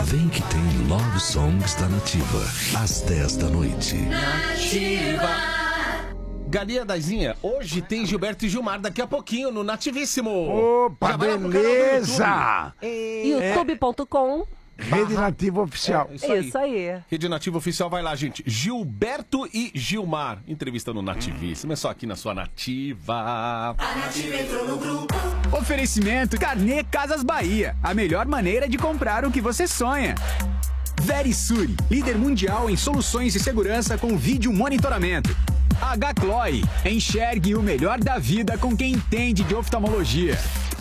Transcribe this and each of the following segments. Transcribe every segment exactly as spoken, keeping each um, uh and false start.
Vem que tem Love Songs da Nativa, às dez da noite. Nativa. Galinha Daizinha, hoje tem Gilberto e Gilmar daqui a pouquinho no Nativíssimo. Opa, beleza! youtube ponto com Rede Nativa Oficial. É, isso aí. Isso aí. Rede Nativa Oficial, vai lá, gente. Gilberto e Gilmar, entrevista no Nativíssimo. É só aqui na sua Nativa. A Nativa entrou no grupo. Oferecimento Carnê Casas Bahia. A melhor maneira de comprar o que você sonha. Verisure, líder mundial em soluções de segurança com vídeo monitoramento. H-Cloy, enxergue o melhor da vida com quem entende de oftalmologia.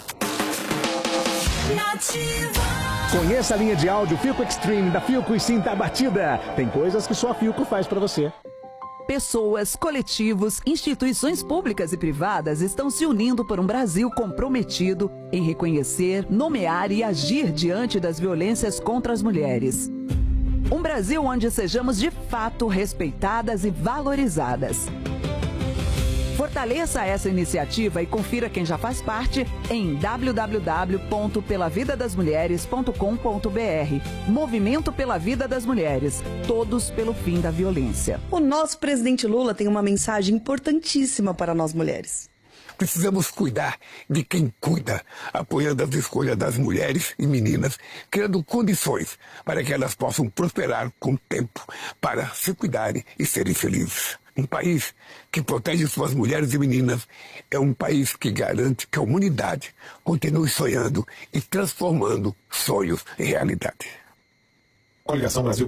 Nativa. Conheça a linha de áudio Filco Extreme da Filco e sinta a batida. Tem coisas que só a Filco faz pra você. Pessoas, coletivos, instituições públicas e privadas estão se unindo por um Brasil comprometido em reconhecer, nomear e agir diante das violências contra as mulheres. Um Brasil onde sejamos de fato respeitadas e valorizadas. Fortaleça essa iniciativa e confira quem já faz parte em w w w ponto pela vida das mulheres ponto com ponto b r. Movimento pela Vida das Mulheres. Todos pelo fim da violência. O nosso presidente Lula tem uma mensagem importantíssima para nós mulheres. Precisamos cuidar de quem cuida, apoiando as escolhas das mulheres e meninas, criando condições para que elas possam prosperar com o tempo, para se cuidarem e serem felizes. Um país que protege suas mulheres e meninas é um país que garante que a humanidade continue sonhando e transformando sonhos em realidade. Coligação Brasil